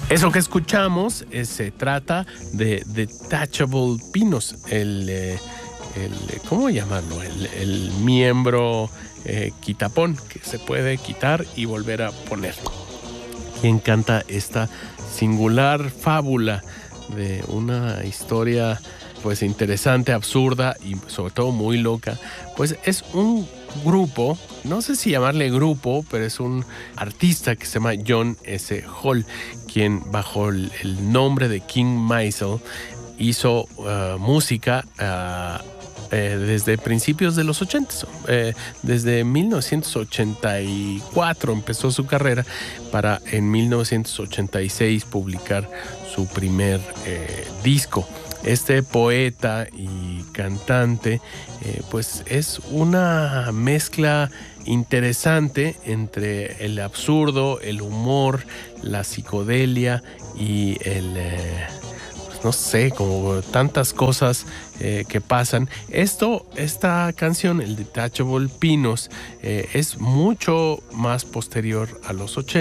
Eso que escuchamos se trata de Detachable Pinos, ¿cómo llamarlo? El miembro quitapón que se puede quitar y volver a poner. Quien canta esta singular fábula de una historia pues interesante, absurda y sobre todo muy loca, pues es un grupo, no sé si llamarle grupo, pero es un artista que se llama John S. Hall, quien bajo el nombre de King Maisel hizo música desde principios de los 80. Desde 1984 empezó su carrera para en 1986 publicar su primer disco. Este poeta y cantante pues es una mezcla interesante entre el absurdo, el humor, la psicodelia y no sé, como tantas cosas que pasan. Esta canción, el Detachable Pinos, es mucho más posterior a los 80.